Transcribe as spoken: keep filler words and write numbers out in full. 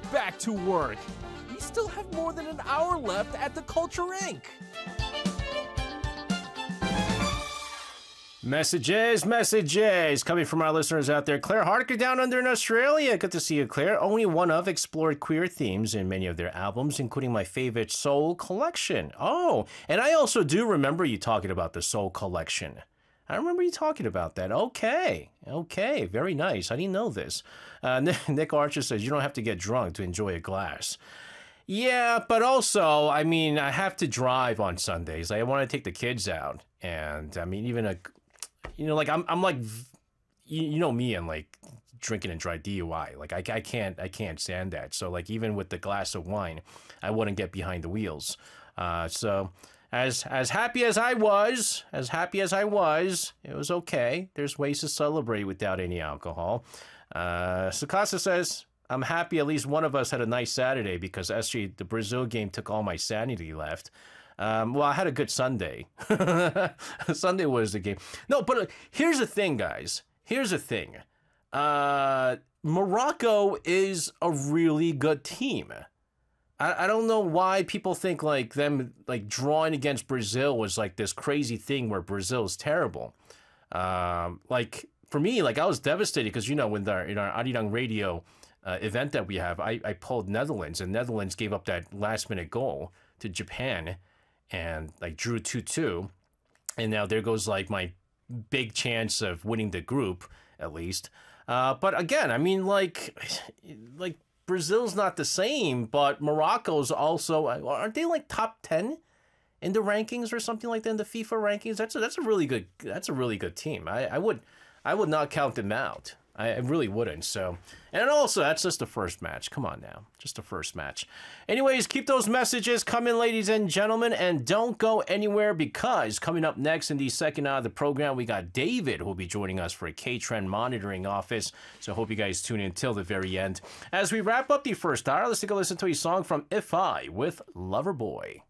back to work. We still have more than an hour left at the Culture Incorporated. Messages, messages coming from our listeners out there. Claire Harker down under in Australia. Good to see you, Claire. Only One Of explored queer themes in many of their albums, including my favorite Soul Collection. Oh, and I also do remember you talking about the Soul Collection. I remember you talking about that. Okay, okay, very nice. I didn't know this. Uh, Nick Archer says, you don't have to get drunk to enjoy a glass. Yeah, but also, I mean, I have to drive on Sundays. I want to take the kids out. And, I mean, even a... You know, like I'm, I'm like, you, you know me and like drinking and drive D U I. Like I, I can't, I can't stand that. So like even with the glass of wine, I wouldn't get behind the wheels. Uh, so as as happy as I was, as happy as I was, it was okay. There's ways to celebrate without any alcohol. Uh, Sukasa says, I'm happy at least one of us had a nice Saturday because actually the Brazil game took all my sanity left. Um, well, I had a good Sunday. Sunday was the game. No, but uh, here's the thing, guys. Here's the thing. Uh, Morocco is a really good team. I, I don't know why people think like them like drawing against Brazil was like this crazy thing where Brazil is terrible. Um, like for me, like I was devastated because you know when the in our Arirang Radio uh, event that we have, I, I pulled Netherlands and Netherlands gave up that last minute goal to Japan. And like drew two two, and now there goes like my big chance of winning the group at least. Uh, but again, I mean like, like Brazil's not the same, but Morocco's also aren't they like top ten in the rankings or something like that in the FIFA rankings? That's a, that's a really good that's a really good team. I, I would I would not count them out. I really wouldn't. So, and also that's just the first match. Come on now, just the first match. Anyways, keep those messages coming, ladies and gentlemen, and don't go anywhere because coming up next in the second hour of the program, we got David who will be joining us for a K-Trend monitoring office. So, hope you guys tune in till the very end. As we wrap up the first hour, let's take a listen to a song from If I with Loverboy.